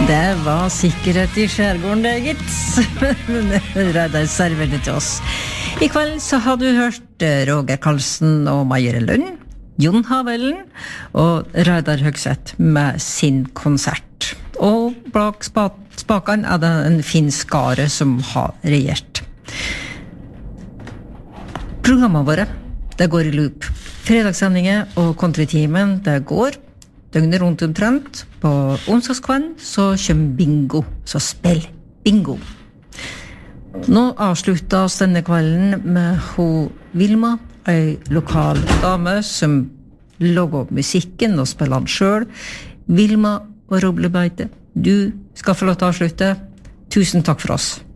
Det var sikkerhet I skjærgården, det, gitt. Reidar serverte til oss. I kveld så har du hørt Roger Karlsen og Majere Lund, Jon Havellen og Reidar Høgseth med sin konsert. Og bak spakan det en fin skare som har regjert. Programmet våre, det går I loop. Fredagssendinger og kontritimen, det går døgnet rundt omtrent. På onsdagskvelden så kommer bingo, så spill bingo. Nå avsluttes denne kvelden med Vilma, en lokal dame som lager musikken og spiller den selv. Vilma og Roblebeite, du skal få lov til å avslutte. Tusen takk for oss.